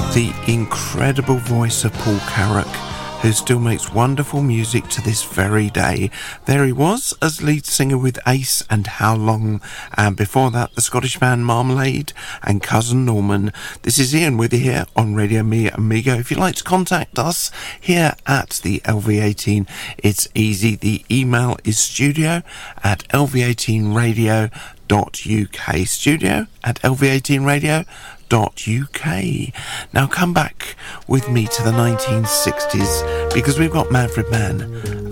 The incredible voice of Paul Carrack, who still makes wonderful music to this very day. There he was as lead singer with Ace and How Long, and before that the Scottish band Marmalade and Cousin Norman. This is Ian with you here on Radio Me Amigo. If you'd like to contact us here at the LV18, it's easy. The email is studio@lv18radio.uk, studio@lv18radio.uk. Now come back with me to the 1960s, because we've got Manfred Mann